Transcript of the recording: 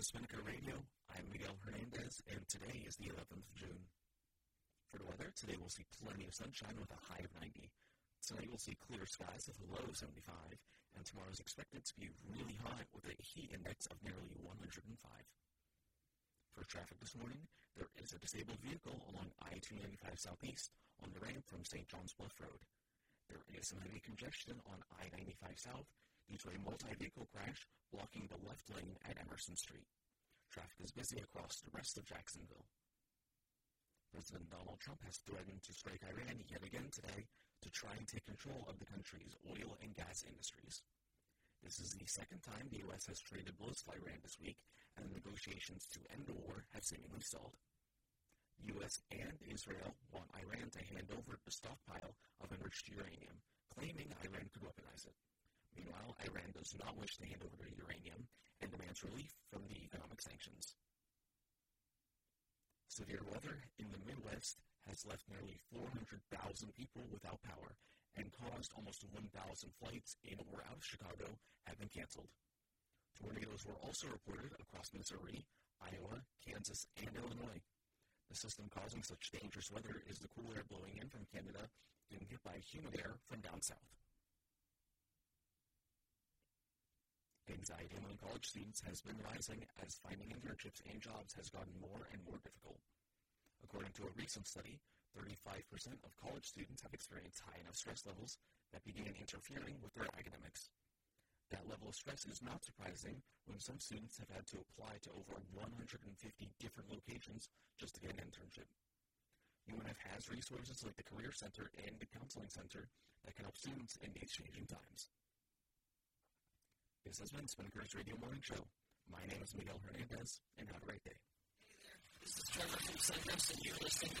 Spinnaker Radio. I'm Miguel Hernandez, and today is the 11th of June. For the weather, today we'll see plenty of sunshine with a high of 90. Tonight we'll see clear skies with a low of 75, and tomorrow is expected to be really hot with a heat index of nearly 105. For traffic this morning, there is a disabled vehicle along I-295 Southeast on the ramp from St. John's Bluff Road. There is some heavy congestion on I-95 South due to a multi-vehicle crash blocking the left lane at Emerson Street. Traffic is busy across the rest of Jacksonville. President Donald Trump has threatened to strike Iran yet again today to try and take control of the country's oil and gas industries. This is the second time the U.S. has traded blows to Iran this week, and the negotiations to end the war have seemingly stalled. The U.S. and Israel want Iran to hand over the stockpile of enriched uranium, claiming Iran could weaponize it. Meanwhile, Iran does not wish to hand over the uranium and demands relief from the economic sanctions. Severe weather in the Midwest has left nearly 400,000 people without power and caused almost 1,000 flights in or out of Chicago have been canceled. Tornadoes were also reported across Missouri, Iowa, Kansas, and Illinois. The system causing such dangerous weather is the cool air blowing in from Canada being hit by humid air from down south. Anxiety among college students has been rising as finding internships and jobs has gotten more and more difficult. According to a recent study, 35% of college students have experienced high enough stress levels that begin interfering with their academics. That level of stress is not surprising when some students have had to apply to over 150 different locations just to get an internship. UNF has resources like the Career Center and the Counseling Center that can help students in these changing times. This has been Spinnaker's Radio Morning Show. My name is Miguel Hernandez, and have a great day. This is Trevor from Sunburst, and you're listening to